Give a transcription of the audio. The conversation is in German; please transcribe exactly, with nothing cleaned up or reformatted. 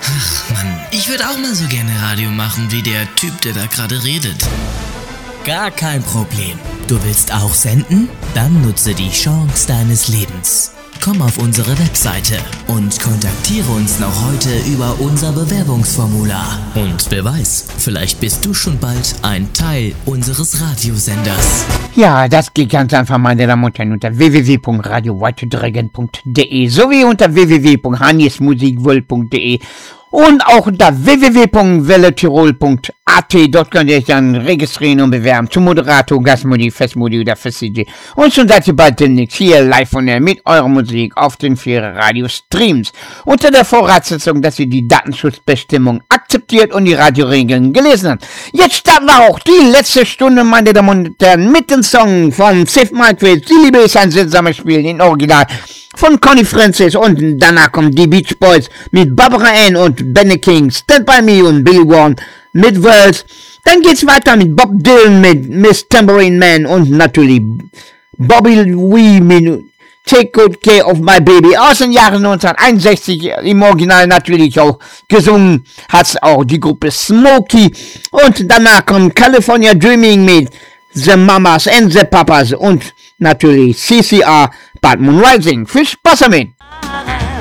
Ach Mann, ich würde auch mal so gerne Radio machen wie der Typ, der da gerade redet. Gar kein Problem. Du willst auch senden? Dann nutze die Chance deines Lebens. Komm auf unsere Webseite und kontaktiere uns noch heute über unser Bewerbungsformular. Und wer weiß, vielleicht bist du schon bald ein Teil unseres Radiosenders. Ja, das geht ganz einfach, meine Damen und Herren, unter w w w punkt radio white dragon punkt d e sowie unter w w w punkt hanjes musikworld punkt d e und auch unter w w w punkt welle tirol punkt a t. Dort könnt ihr euch dann registrieren und bewerben zum Moderator, Gastmodi, Festmodi oder Fest-D J. Und schon seid ihr bald demnächst hier live von der mit eurer Musik auf den vier Radio-Streams. Unter der Voraussetzung, dass ihr die Datenschutzbestimmung akzeptiert und die Radioregeln gelesen habt. Jetzt starten wir auch die letzte Stunde, meine Damen und Herren, mit dem Song von Save Mike. Die Liebe ist ein seltsames Spiel in Original von Connie Francis, und danach kommen die Beach Boys mit Barbara Ann und Benny King, Stand By Me und Billy Warren mit Wells. Dann geht's weiter mit Bob Dylan mit Miss Tambourine Man und natürlich Bobby Wee mit Take Good Care of My Baby aus den Jahren neunzehnhunderteinundsechzig, im Original natürlich auch gesungen hat's auch die Gruppe Smokey. Und danach kommt California Dreaming mit The Mamas and the Papas und natürlich C C R Bad Moon Rising. Viel Spaß damit!